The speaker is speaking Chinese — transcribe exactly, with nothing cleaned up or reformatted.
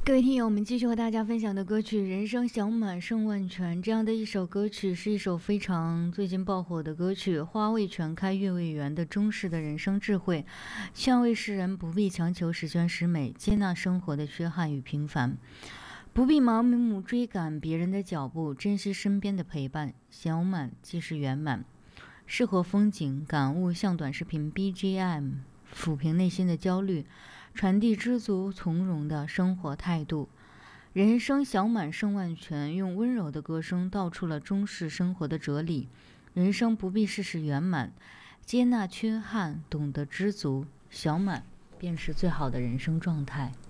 各位听友，我们继续和大家分享的歌曲《人生小满胜万全》这样的一首歌曲，是一首非常最近爆火的歌曲。花未全开月未圆的中式的人生智慧，劝慰世人不必强求十全十美，接纳生活的缺憾与平凡，不必盲目追赶别人的脚步，珍惜身边的陪伴。小满即是圆满，适合风景感悟像短视频 B G M， 抚平内心的焦虑，传递知足从容的生活态度。人生小满胜万全，用温柔的歌声道出了中式生活的哲理。人生不必事事圆满，接纳缺憾，懂得知足，小满便是最好的人生状态。